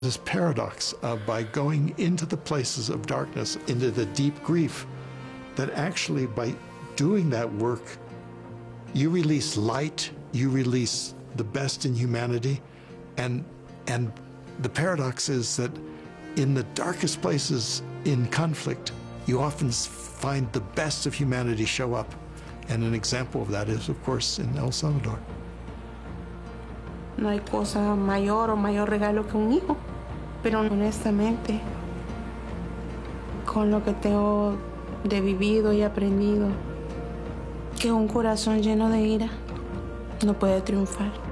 This paradox of by going into the places of darkness, into the deep grief, that actually by doing that work, you release light, you release the best in humanity, and the paradox is that in the darkest places in conflict, you often find the best of humanity show up. And an example of that is, of course, in El Salvador. No hay cosa mayor o mayor regalo que un hijo, pero honestamente, con lo que tengo de vivido y aprendido, que un corazón lleno de ira no puede triunfar.